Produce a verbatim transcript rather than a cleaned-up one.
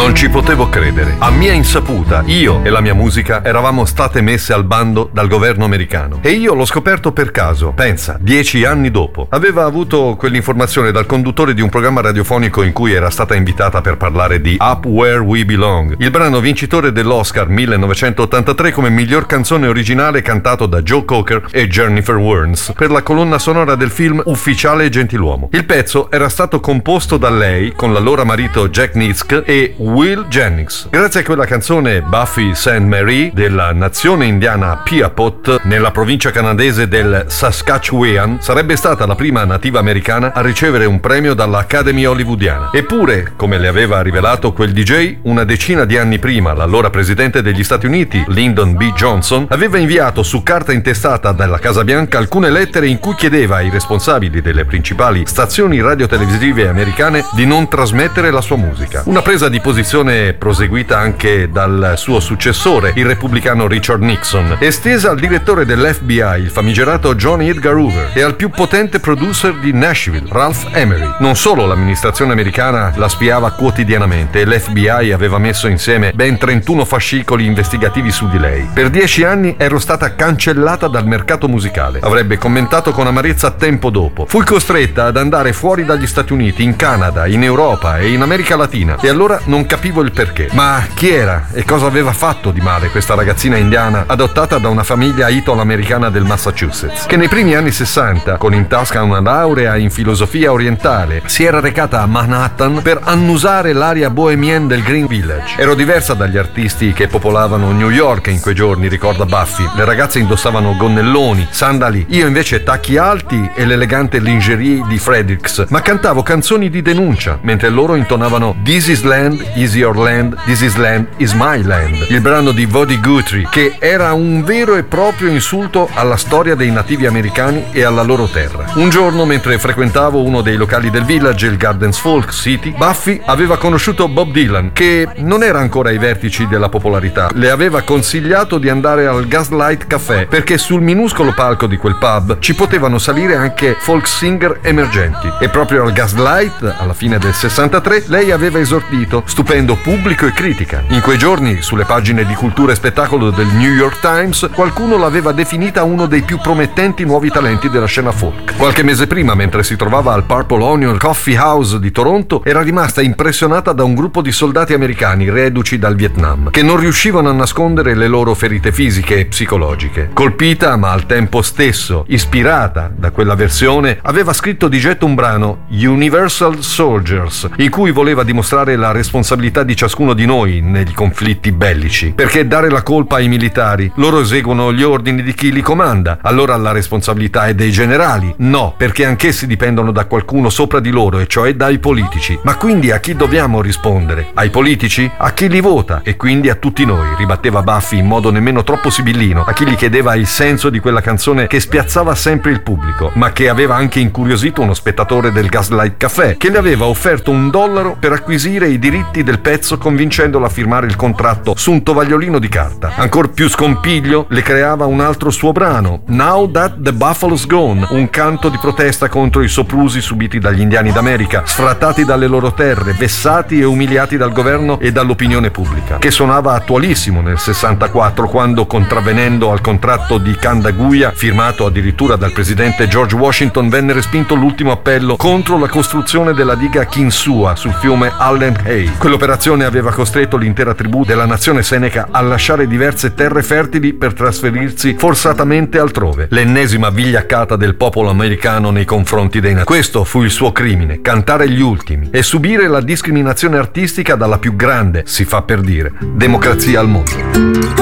Non ci potevo credere. A mia insaputa, io e la mia musica eravamo state messe al bando dal governo americano. E io l'ho scoperto per caso, pensa, dieci anni dopo. Aveva avuto quell'informazione dal conduttore di un programma radiofonico in cui era stata invitata per parlare di Up Where We Belong, il brano vincitore dell'Oscar millenovecentottantatré come miglior canzone originale cantato da Joe Cocker e Jennifer Warnes per la colonna sonora del film Ufficiale e Gentiluomo. Il pezzo era stato composto da lei con l'allora marito Jack Nitzsche e Will Jennings. Grazie a quella canzone, Buffy Sainte Marie della nazione indiana Piapot nella provincia canadese del Saskatchewan sarebbe stata la prima nativa americana a ricevere un premio dall'Academy hollywoodiana. Eppure, come le aveva rivelato quel D J, una decina di anni prima l'allora presidente degli Stati Uniti, Lyndon B. Johnson, aveva inviato su carta intestata dalla Casa Bianca alcune lettere in cui chiedeva ai responsabili delle principali stazioni radiotelevisive americane di non trasmettere la sua musica. Una presa di posizione proseguita anche dal suo successore, il repubblicano Richard Nixon, estesa al direttore dell'F B I, il famigerato John Edgar Hoover, e al più potente producer di Nashville, Ralph Emery. Non solo l'amministrazione americana la spiava quotidianamente e l'F B I aveva messo insieme ben trentuno fascicoli investigativi su di lei. Per dieci anni ero stata cancellata dal mercato musicale, avrebbe commentato con amarezza tempo dopo. Fui costretta ad andare fuori dagli Stati Uniti, in Canada, in Europa e in America Latina, e allora non capivo il perché. Ma chi era e cosa aveva fatto di male questa ragazzina indiana adottata da una famiglia italo-americana del Massachusetts, che nei primi anni sessanta, con in tasca una laurea in filosofia orientale, si era recata a Manhattan per annusare l'aria bohemienne del Green Village. Ero diversa dagli artisti che popolavano New York in quei giorni, ricorda Buffy. Le ragazze indossavano gonnelloni, sandali, io invece tacchi alti e l'elegante lingerie di Fredericks, ma cantavo canzoni di denuncia, mentre loro intonavano This is land, is your land, this is land, is my land, il brano di Woody Guthrie, che era un vero e proprio insulto alla storia dei nativi americani e alla loro terra. Un giorno, mentre frequentavo uno dei locali del village, il Gardens Folk City, Buffy aveva conosciuto Bob Dylan, che non era ancora ai vertici della popolarità. Le aveva consigliato di andare al Gaslight Café, perché sul minuscolo palco di quel pub ci potevano salire anche folk singer emergenti. E proprio al Gaslight, alla fine del sessantatré, lei aveva esordito, stupendo pubblico e critica. In quei giorni, sulle pagine di cultura e spettacolo del New York Times, qualcuno l'aveva definita uno dei più promettenti nuovi talenti della scena folk. Qualche mese prima, mentre si trovava al Purple Onion Coffee House di Toronto, era rimasta impressionata da un gruppo di soldati americani reduci dal Vietnam, che non riuscivano a nascondere le loro ferite fisiche e psicologiche. Colpita, ma al tempo stesso ispirata da quella versione, aveva scritto di getto un brano, Universal Soldiers, in cui voleva dimostrare la responsabilità di ciascuno di noi nei conflitti bellici. Perché dare la colpa ai militari? Loro eseguono gli ordini di chi li comanda. Allora la responsabilità è dei generali? No, perché anch'essi dipendono da qualcuno sopra di loro, e cioè dai politici. Ma quindi a chi dobbiamo rispondere? Ai politici? A chi li vota? E quindi a tutti noi, ribatteva Buffy in modo nemmeno troppo sibillino, a chi gli chiedeva il senso di quella canzone che spiazzava sempre il pubblico, ma che aveva anche incuriosito uno spettatore del Gaslight Café, che le aveva offerto un dollaro per acquisire i diritti del pezzo, convincendolo a firmare il contratto su un tovagliolino di carta. Ancor più scompiglio le creava un altro suo brano, Now That the Buffalo's Gone, un canto di protesta contro i soprusi subiti dagli indiani d'America, sfrattati dalle loro terre, vessati e umiliati dal governo e dall'opinione pubblica, che suonava attualissimo nel sessantaquattro, quando, contravvenendo al contratto di Candaguia, firmato addirittura dal presidente George Washington, venne respinto l'ultimo appello contro la costruzione della diga Kinsua sul fiume Allegheny. Quell'operazione aveva costretto l'intera tribù della nazione Seneca a lasciare diverse terre fertili per trasferirsi forzatamente altrove. L'ennesima vigliaccata del popolo americano nei confronti dei nativi. Questo fu il suo crimine, cantare gli ultimi e subire la discriminazione artistica dalla più grande, si fa per dire, democrazia al mondo.